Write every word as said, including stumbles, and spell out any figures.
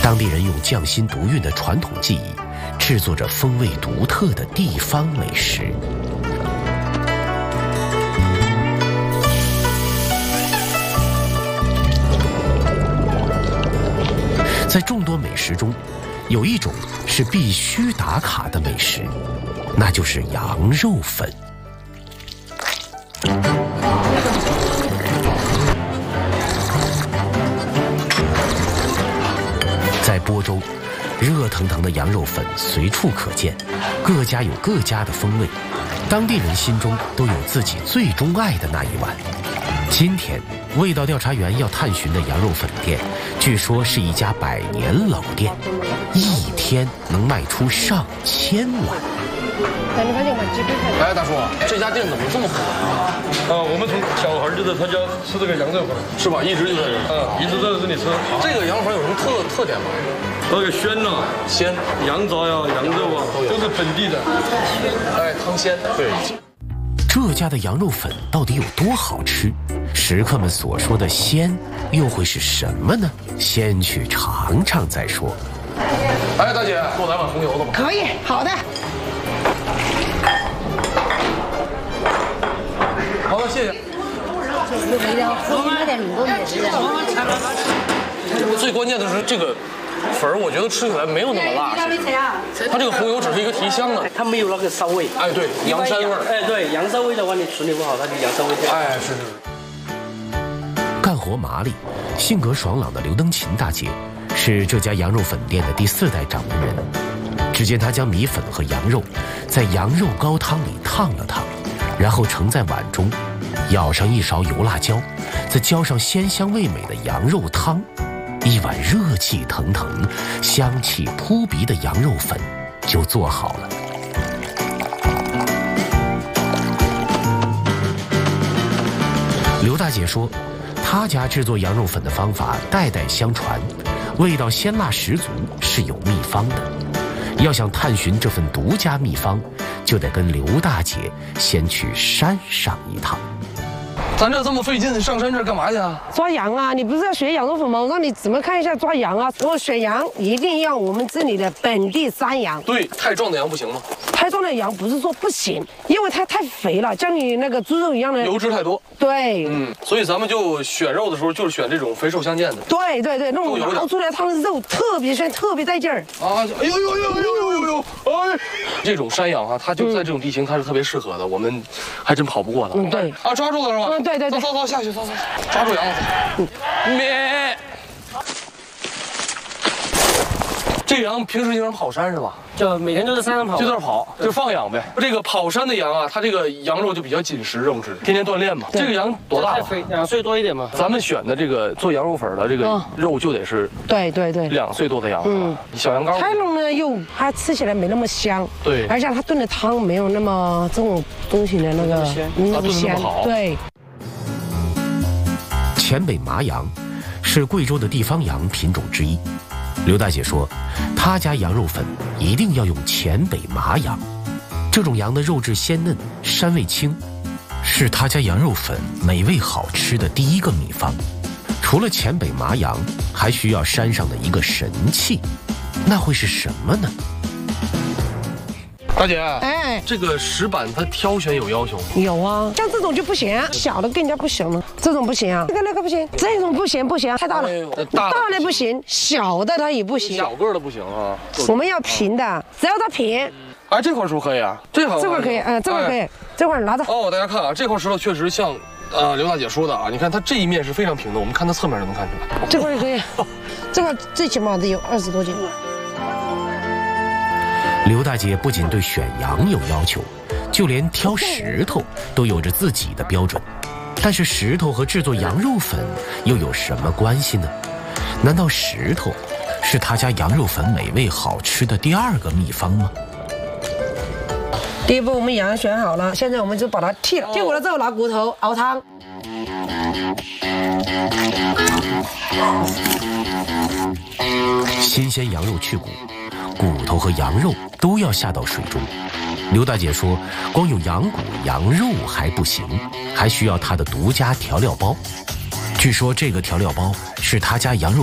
当地人用匠心独运的传统技艺，制作着风味独特的地方美食。在众多美食中，有一种是必须打卡的美食，那就是羊肉粉。在播州，热腾腾的羊肉粉随处可见，各家有各家的风味，当地人心中都有自己最钟爱的那一碗。今天味道调查员要探寻的羊肉粉店，据说是一家百年老店，一天能卖出上千碗。 哎，大叔，这家店怎么这么火啊？ 啊，我们从小孩就在他家吃这个羊肉粉， 是吧？一直就在这。 嗯，一直在这里吃。 这个羊肉粉有什么特特点吗？ 那个鲜呐， 鲜， 羊杂呀、羊肉啊，都是本地的。 哎，汤鲜。对。 这家的羊肉粉到底有多好吃？食客们所说的鲜又会是什么呢？先去尝尝再说。 哎，大姐，给我来碗红油的吧。 可以，好的。 好的，谢谢。最关键的是这个粉儿，我觉得吃起来没有那么辣。它这个红油只是一个提香的， 它没有那个臊味。 哎，对，羊膻味儿。 哎，对，羊膻味的话，你处理不好，它就羊膻味掉。 哎，是是。 干活麻利、性格爽朗的刘登琴大姐，是这家羊肉粉店的第四代掌门人。只见她将米粉和羊肉在羊肉高汤里烫了烫，然后盛在碗中，舀上一勺油辣椒，再浇上鲜香味美的羊肉汤，一碗热气腾腾、香气扑鼻的羊肉粉就做好了。刘大姐说，她家制作羊肉粉的方法代代相传，味道鲜辣十足，是有秘方的。要想探寻这份独家秘方，就得跟刘大姐先去山上一趟。 咱这这么费劲，上山这干嘛去啊？ 抓羊啊！你不是要学羊肉粉吗？我让你怎么看一下抓羊啊？我选羊一定要我们这里的本地山羊。 对，太壮的羊不行吗？ 太壮的羊不是说不行，因为它太肥了，像你那个猪肉一样的， 油脂太多。 对， 嗯，所以咱们就选肉的时候，就是选这种肥瘦相间的。 对对对，那种熬出来汤的肉特别鲜，特别带劲儿。 啊！哎呦呦呦呦呦呦呦！哎，这种山羊啊，它就在这种地形，它是特别适合的。我们还真跑不过它。 嗯，对。 啊，抓住了是吧？ 嗯，对对对。 走走走，下去，走走，抓住羊子。咩。这羊平时经常跑山是吧？ 就每天都在山上跑， 就在那跑，就放养呗。这个跑山的羊啊，它这个羊肉就比较紧实肉质，天天锻炼嘛。这个羊多大了？ 两岁多一点嘛。 咱们选的这个做羊肉粉的这个肉就得是， 对对对， 两岁多的羊。嗯，小羊羔。 太浓呢，又它吃起来没那么香。 对， 而且它炖的汤没有那么这种东西的那个那么鲜。 对。 黔北麻羊是贵州的地方羊品种之一。刘大姐说，她家羊肉粉一定要用黔北麻羊，这种羊的肉质鲜嫩，膻味轻，是她家羊肉粉美味好吃的第一个秘方。除了黔北麻羊，还需要山上的一个神器，那会是什么呢？ 大姐， 哎， 这个石板它挑选有要求吗？ 有啊，像这种就不行，小的更加不行了。这种不行啊，这个那个不行，这种不行不行，太大了，大的不行，小的它也不行， 小个的不行啊。 我们要平的，只要它平。 哎，这块石头可以啊，这块这块可以，嗯，这块可以，这块拿着。 哦，大家看啊，这块石头确实像，呃，刘大姐说的啊，你看它这一面是非常平的，我们看它侧面就能看出来。 这块也可以，这块最起码得有二十多斤。 刘大姐不仅对选羊有要求，就连挑石头都有着自己的标准。但是石头和制作羊肉粉又有什么关系呢？难道石头是她家羊肉粉美味好吃的第二个秘方吗？ 第一步我们羊选好了，现在我们就把它剔了，剔完了之后拿骨头熬汤。 新鲜羊肉去骨，骨头和羊肉都要下到水中。刘大姐说，光有羊骨、羊肉还不行，还需要她的独家调料包。据说这个调料包是她家羊肉